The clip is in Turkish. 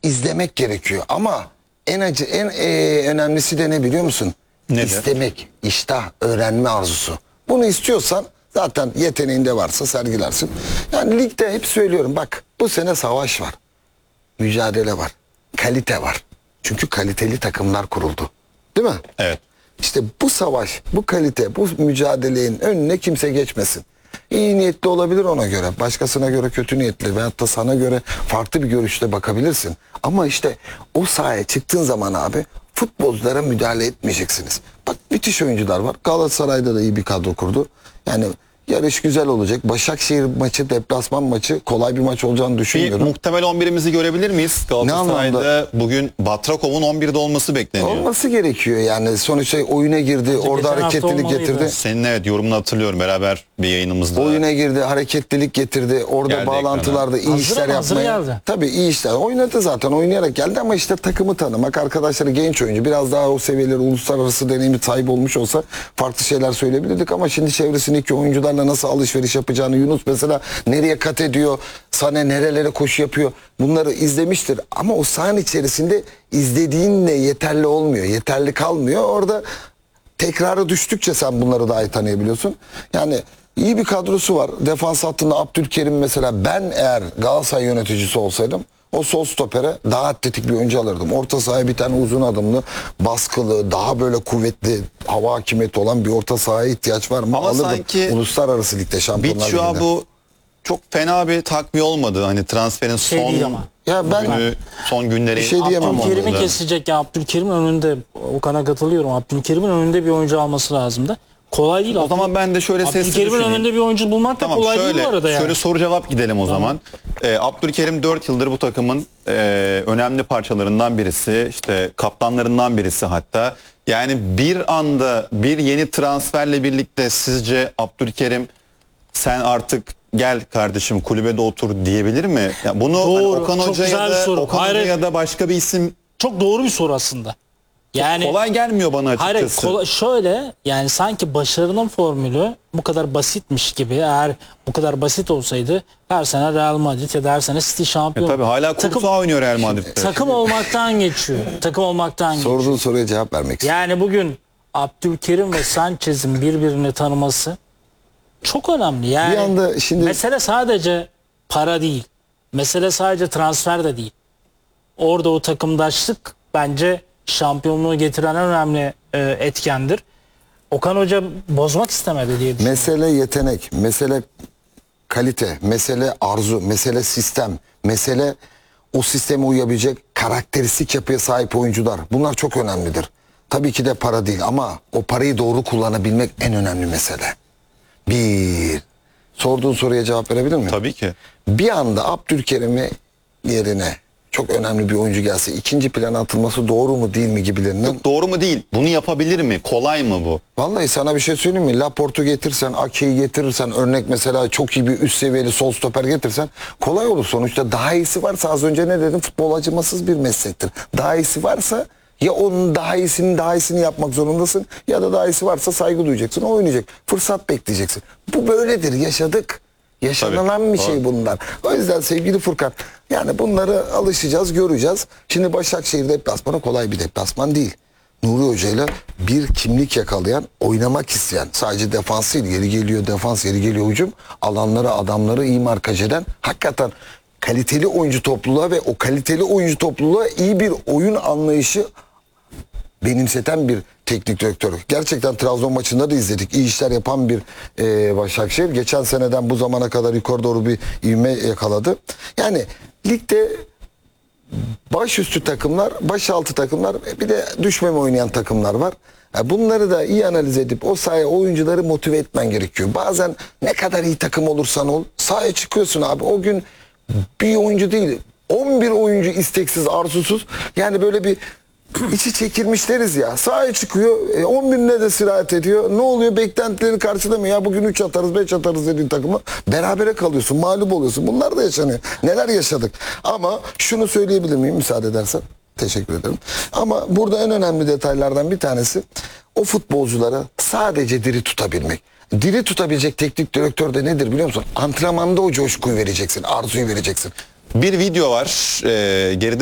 izlemek gerekiyor. Ama en önemlisi de ne biliyor musun? Nedir? İstemek, iştah, öğrenme arzusu. Bunu istiyorsan zaten yeteneğinde varsa sergilersin. Yani ligde hep söylüyorum, bak bu sene savaş var. Mücadele var. Kalite var. Çünkü kaliteli takımlar kuruldu. Değil mi? Evet. İşte bu savaş, bu kalite, bu mücadelenin önüne kimse geçmesin. İyi niyetli olabilir ona göre. Başkasına göre kötü niyetli veyahut da sana göre farklı bir görüşte bakabilirsin. Ama işte o sahaya çıktığın zaman abi futbolculara müdahale etmeyeceksiniz. Bak müthiş oyuncular var. Galatasaray'da da iyi bir kadro kurdu. Yani yarış güzel olacak. Başakşehir maçı, deplasman maçı kolay bir maç olacağını Bir düşünmüyorum. muhtemel 11'imizi görebilir miyiz? Galatasaray'da bugün Batrakov'un 11'de olması bekleniyor. Olması gerekiyor yani. Sonuçta oyuna girdi. Orada geçen hafta hareketlilik olmalıydı. getirdi. Senin evet yorumunu hatırlıyorum, beraber bir yayınımızda. Oyuna girdi, hareketlilik getirdi. Orada Geldi bağlantılarda iyi Hazır işler ama hazır yapmaya. geldi. Tabii iyi işler. Oynadı zaten. Oynayarak geldi ama işte takımı tanımak, arkadaşları genç oyuncu. Biraz daha o seviyeleri, uluslararası deneyimi sahip olmuş olsa farklı şeyler söyleyebilirdik ama şimdi çevresindeki oyuncularla nasıl alışveriş yapacağını, Yunus mesela nereye kat ediyor, Sané nerelere koşu yapıyor, bunları izlemiştir. Ama o sahanın içerisinde izlediğinle yeterli olmuyor, yeterli kalmıyor. Orada tekrarı düştükçe sen bunları daha iyi tanıyabiliyorsun. Yani iyi bir kadrosu var. Defans hattında Abdülkerim mesela, ben eğer Galatasaray yöneticisi olsaydım o sol stopere daha atletik bir oyuncu alırdım. Orta sahaya bir tane uzun adımlı, baskılı, daha böyle kuvvetli, hava hakimiyeti olan bir orta sahaya ihtiyaç var mı? Ama alırdım. sanki Uluslararası ligde, Şampiyonlar Bitşua Ligi'nde. bu çok fena bir takviye olmadı. Hani transferin Şey değil ama. Ya ben son günleri. bir şey diyemem Abdülkerim'i onlarda. kesecek ya, Abdülkerim'in önünde, Okan'a katılıyorum. Abdülkerim'in önünde bir oyuncu alması lazımdı. Kolay değil. O zaman ben de şöyle sesli Abdülkerim'in düşüneyim. önünde bir oyuncu bulmak da Tamam, kolay değil bu arada yani. şöyle soru cevap gidelim o zaman. Abdülkerim 4 yıldır bu takımın önemli parçalarından birisi, işte kaptanlarından birisi hatta. Yani bir anda bir yeni transferle birlikte sizce Abdülkerim sen artık gel kardeşim kulübede otur diyebilir mi? Ya bunu hani Doğru, Okan çok Hoca güzel ya bir da soru. Okan Hoca Hayır. ya da başka bir isim Çok doğru bir soru aslında. Yani kolay gelmiyor bana açıkçası. hayır, şöyle yani sanki başarının formülü bu kadar basitmiş gibi, eğer bu kadar basit olsaydı her sene Real Madrid ya da her sene City şampiyon. Tabii hala Kurtuğa oynuyor Real Madrid'de. Takım olmaktan geçiyor. Takım olmaktan geçiyor. Sorduğun soruya cevap vermek istiyorum. Yani bugün Abdülkerim ve Sanchez'in birbirini tanıması çok önemli. Yani Bir anda şimdi- mesele sadece para değil. Mesele sadece transfer de değil. Orada o takımdaşlık bence şampiyonluğu getiren en önemli etkendir. Okan Hoca bozmak istemedi diye düşünüyorum. Mesele yetenek, mesele kalite, mesele arzu, mesele sistem, mesele o sisteme uyabilecek karakteristik yapıya sahip oyuncular. Bunlar çok önemlidir. Tabii ki de para değil ama o parayı doğru kullanabilmek en önemli mesele. Bir, sorduğun soruya cevap verebilir miyim? Tabii ki. Bir anda Abdülkerim'i yerine çok önemli bir oyuncu gelse ikinci plana atılması doğru mu değil mi gibilerinden. Doğru mu değil? Bunu yapabilir mi? Kolay mı bu? Vallahi sana bir şey söyleyeyim mi? Laporte'u getirsen, Ake'yi getirirsen, örnek mesela çok iyi bir üst seviyeli sol stoper getirsen kolay olur. Sonuçta daha iyisi varsa, az önce ne dedim? Futbol acımasız bir meslektir. Daha iyisi varsa ya onun daha iyisini yapmak zorundasın ya da daha iyisi varsa saygı duyacaksın, o oynayacak. Fırsat bekleyeceksin. Bu böyledir, yaşadık. Yaşanılan Tabii, bir şey bunlar. O yüzden sevgili Furkan, yani bunları alışacağız, göreceğiz. Şimdi Başakşehir deplasmanı kolay bir deplasman değil. Nuri Hoca ile bir kimlik yakalayan, oynamak isteyen, sadece defans değil, yeri geliyor defans, yeri geliyor hücum, alanları, adamları iyi markaj eden, hakikaten kaliteli oyuncu topluluğa ve o kaliteli oyuncu topluluğa iyi bir oyun anlayışı benimseten bir teknik direktör. Gerçekten Trabzon maçında da izledik. İyi işler yapan bir Başakşehir. Geçen seneden bu zamana kadar yukarı doğru bir ivme yakaladı. Yani ligde başüstü takımlar, başaltı takımlar, bir de düşmeme oynayan takımlar var. Bunları da iyi analiz edip o sahaya oyuncuları motive etmen gerekiyor. Bazen ne kadar iyi takım olursan ol, sahaya çıkıyorsun abi. O gün bir oyuncu değil, 11 oyuncu isteksiz, arzusuz. Yani böyle bir içi çekilmiş deriz ya. Sahaya çıkıyor, 11'ine de sirayet ediyor. Ne oluyor? Beklentilerini karşılamıyor. Ya bugün 3 atarız, 5 atarız dediğin takımı berabere kalıyorsun, mağlup oluyorsun. Bunlar da yaşanıyor. Neler yaşadık. Ama şunu söyleyebilir miyim müsaade edersen? Teşekkür ederim. Ama burada en önemli detaylardan bir tanesi o futbolcuları sadece diri tutabilmek. Diri tutabilecek teknik direktör de nedir biliyor musun? Antrenmanda o coşkuyu vereceksin, arzuyu vereceksin. Bir video var. Geride